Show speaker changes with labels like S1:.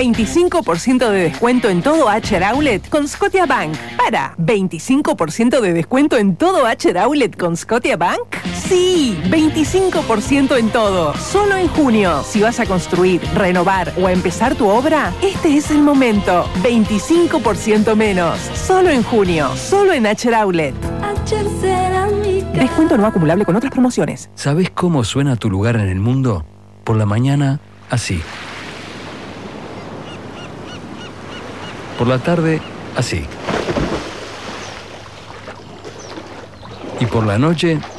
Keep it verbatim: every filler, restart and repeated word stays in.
S1: veinticinco por ciento de descuento en todo Acher Outlet con Scotiabank. Para, ¿veinticinco por ciento de descuento en todo Acher Outlet con Scotiabank? Sí, veinticinco por ciento en todo. Solo en junio. Si vas a construir, renovar o a empezar tu obra, este es el momento. veinticinco por ciento menos. Solo en junio. Solo en Acher Outlet.
S2: Acher Cerámica.
S1: Descuento no acumulable con otras promociones.
S3: ¿Sabés cómo suena tu lugar en el mundo? Por la mañana, así. Por la tarde, así. Y por la noche,